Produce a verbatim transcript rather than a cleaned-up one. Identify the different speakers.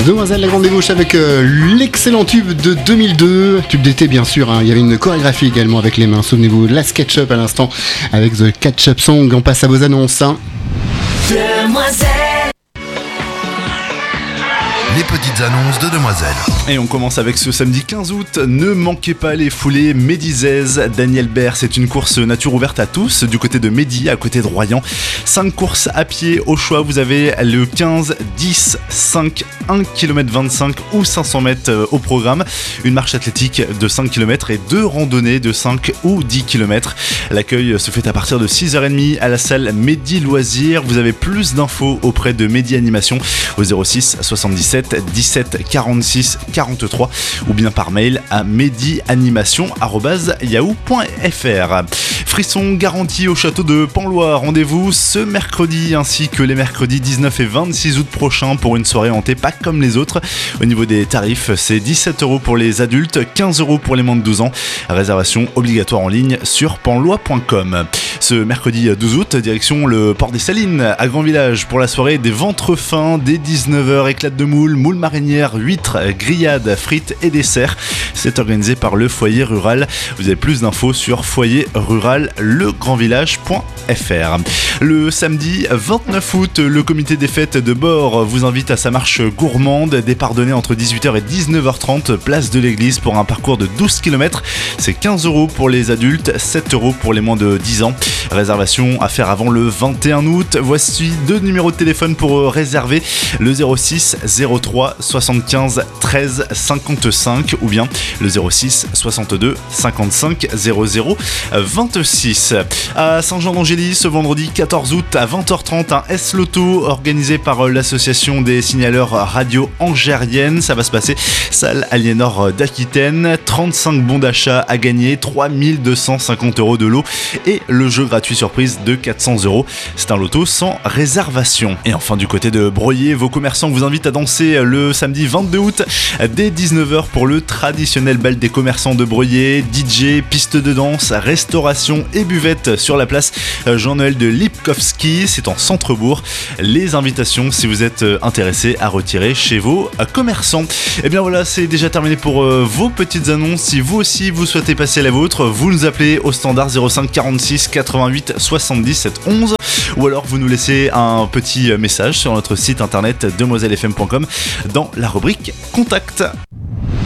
Speaker 1: Demoiselle la Grande Débauche avec euh, l'excellent tube de deux mille deux, tube d'été bien sûr, hein. Il y avait une chorégraphie également avec les mains, souvenez-vous, la SketchUp à l'instant avec The Catch-Up Song. On passe à vos annonces, hein.
Speaker 2: Demoiselle.
Speaker 3: Les petites annonces de Demoiselle.
Speaker 4: Et on commence avec ce samedi quinze août. Ne manquez pas les foulées Medi-Zez, Daniel Bert. C'est une course nature ouverte à tous du côté de Medi, à côté de Royan. cinq courses à pied au choix. Vous avez le quinze, dix, cinq, un kilomètre vingt-cinq ou cinq cents mètres au programme. Une marche athlétique de cinq kilomètres et deux randonnées de cinq ou dix kilomètres. L'accueil se fait à partir de six heures trente à la salle Medi Loisirs. Vous avez plus d'infos auprès de Medi Animation au zéro six soixante-dix-sept dix-sept quarante-six quarante-trois ou bien par mail à medianimation arobase yahoo point fr. Frisson garanti au château de Penlois. Rendez-vous ce mercredi ainsi que les mercredis dix-neuf et vingt-six août prochains pour une soirée hantée pas comme les autres. Au niveau des tarifs, c'est dix-sept euros pour les adultes, quinze euros pour les moins de douze ans. Réservation obligatoire en ligne sur penlois point com. Ce mercredi douze août, direction le port des Salines à Grand Village pour la soirée des ventres fins dès dix-neuf heures. Éclate de moule, moule marinière, huîtres, grillades, frites et desserts. C'est organisé par le foyer rural. Vous avez plus d'infos sur foyer rural le grand village point fr. Le samedi vingt-neuf août, le comité des fêtes de Bord vous invite à sa marche gourmande. Départ donné entre dix-huit heures et dix-neuf heures trente, place de l'église pour un parcours de douze kilomètres. C'est quinze euros pour les adultes, sept euros pour les moins de dix ans. Réservation à faire avant le vingt et un août. Voici deux numéros de téléphone pour réserver: le zéro six zéro trois soixante-quinze treize cinquante-cinq ou bien le zéro six soixante-deux cinquante-cinq zéro zéro vingt-six. À Saint-Jean-d'Angély, ce vendredi quatorze août à vingt heures trente, un S-Loto organisé par l'association des signaleurs radio angérienne. Ça va se passer salle Aliénor d'Aquitaine. trente-cinq bons d'achat à gagner, trois mille deux cent cinquante euros de lot et le jeu gratuit surprise de quatre cents euros. C'est un loto sans réservation. Et enfin, du côté de Breuillé, vos commerçants vous invitent à danser le samedi vingt-deux août dès dix-neuf heures pour le traditionnel bal des commerçants de Breuillé. D J, piste de danse, restauration et buvette sur la place Jean-Noël de Lipkowski. C'est en centre-bourg. Les invitations, si vous êtes intéressé, à retirer chez vos commerçants. Et bien voilà, c'est déjà terminé pour euh, vos petites annonces. Si vous aussi vous souhaitez passer la vôtre, vous nous appelez au standard zéro cinq quarante-six quatre-vingt-huit soixante-dix-sept onze ou alors vous nous laissez un petit message sur notre site internet demoiselle f m point com dans la rubrique Contact.